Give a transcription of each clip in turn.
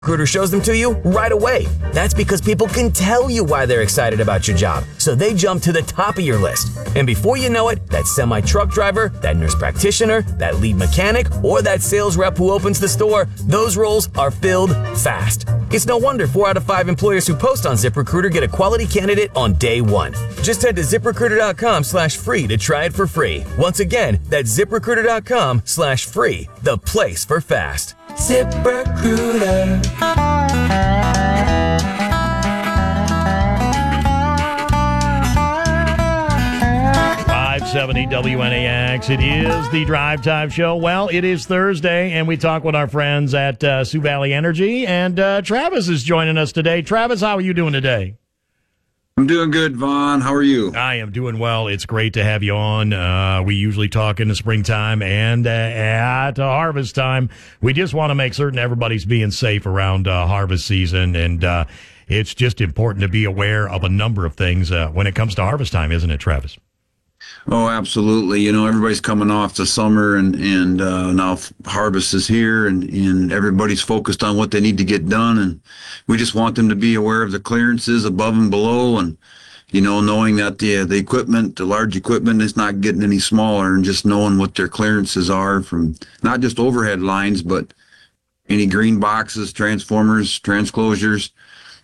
Recruiter shows them to you right away. That's because people can tell you why they're excited about your job, so they jump to the top of your list. And before you know it, that semi-truck driver, that nurse practitioner, that lead mechanic, or that sales rep who opens the store, those roles are filled fast. It's no wonder 4 out of 5 employers who post on ZipRecruiter get a quality candidate on day one. Just head to ZipRecruiter.com/free to try it for free. Once again, that's ZipRecruiter.com/free, the place for fast. ZipRecruiter. 570 WNAX. It is the Drive Time Show. Well, it is Thursday, and we talk with our friends at Sioux Valley Energy, and Travis is joining us today. Travis, how are you doing today? I'm doing good, Vaughn. How are you? I am doing well. It's great to have you on. We usually talk in the springtime and at harvest time. We just want to make certain everybody's being safe around harvest season, and it's just important to be aware of a number of things when it comes to harvest time, isn't it, Travis? Oh, absolutely. You know, everybody's coming off the summer, and now harvest is here, and everybody's focused on what they need to get done, and we just want them to be aware of the clearances above and below, and you know, knowing that the equipment, the large equipment, is not getting any smaller, and just knowing what their clearances are from not just overhead lines, but any green boxes, transformers, transclosures.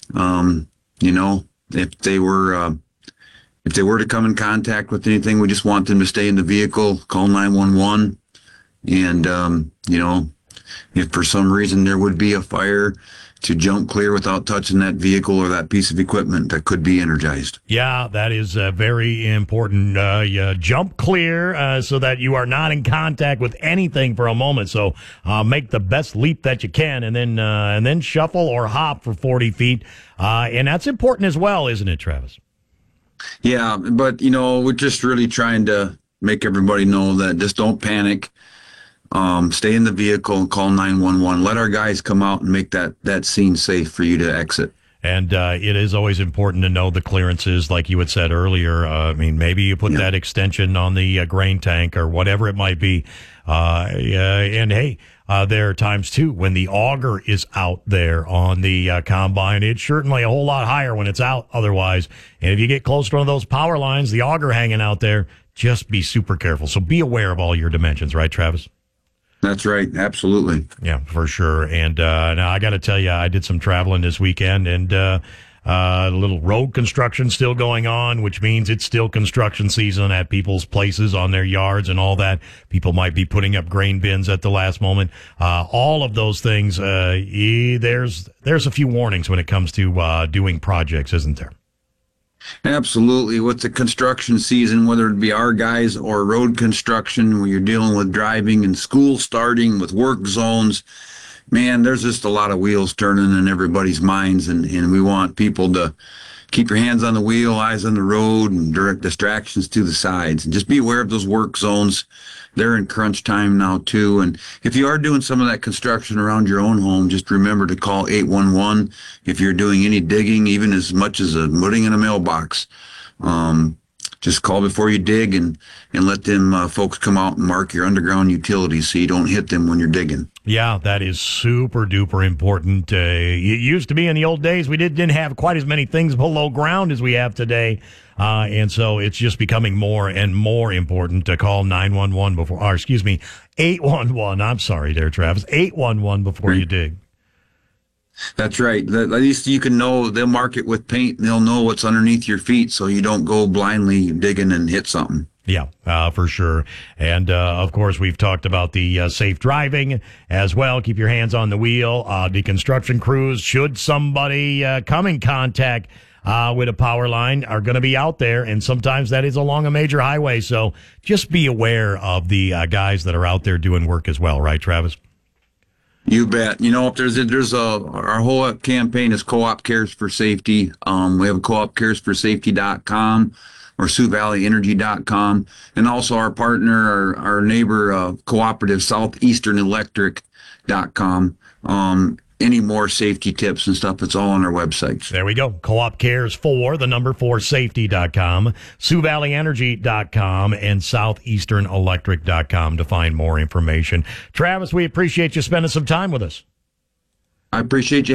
You know, if they were to come in contact with anything, we just want them to stay in the vehicle, call 911. And, you know, if for some reason there would be a fire, to jump clear without touching that vehicle or that piece of equipment that could be energized. Yeah, that is very important. You jump clear so that you are not in contact with anything for a moment. So make the best leap that you can, and then shuffle or hop for 40 feet. And that's important as well, isn't it, Travis? Yeah, but, you know, we're just really trying to make everybody know that just don't panic. Stay in the vehicle and call 911. Let our guys come out and make that scene safe for you to exit. And it is always important to know the clearances, like you had said earlier. I mean, maybe you put that extension on the grain tank or whatever it might be. And hey, there are times too when the auger is out there on the combine. It's certainly a whole lot higher when it's out otherwise. And if you get close to one of those power lines, the auger hanging out there, just be super careful. So be aware of all your dimensions, right, Travis? That's right. Absolutely. Yeah, for sure. And now I got to tell you, I did some traveling this weekend, and a little road construction still going on, which means it's still construction season at people's places, on their yards and all that. People might be putting up grain bins at the last moment. All of those things, there's a few warnings when it comes to doing projects, isn't there? Absolutely. With the construction season, whether it be our guys or road construction, where you're dealing with driving and school starting with work zones, man, there's just a lot of wheels turning in everybody's minds, and we want people to keep your hands on the wheel, eyes on the road, and direct distractions to the sides. And just be aware of those work zones. They're in crunch time now, too. And if you are doing some of that construction around your own home, just remember to call 811 if you're doing any digging, even as much as putting in a mailbox. Just call before you dig, and let them folks come out and mark your underground utilities so you don't hit them when you're digging. Yeah, that is super duper important. It used to be in the old days we didn't have quite as many things below ground as we have today. And so it's just becoming more and more important to call 911 or 811. I'm sorry there, Travis. 811 before you dig. That's right. At least you can know, they'll mark it with paint, and they'll know what's underneath your feet so you don't go blindly digging and hit something. Yeah, for sure. And, of course, we've talked about the safe driving as well. Keep your hands on the wheel. The construction crews, should somebody come in contact with a power line, are going to be out there, and sometimes that is along a major highway. So just be aware of the guys that are out there doing work as well, right, Travis? You bet. You know, if our whole campaign is Co-op Cares for Safety. We have coopcaresforsafety.com or SiouxValleyEnergy.com, and also our partner, our neighbor cooperative, SoutheasternElectric.com. Any more safety tips and stuff, it's all on our websites. There we go. Co-op Cares for safety.com, SiouxValleyEnergy.com, and SoutheasternElectric.com to find more information. Travis, we appreciate you spending some time with us. I appreciate you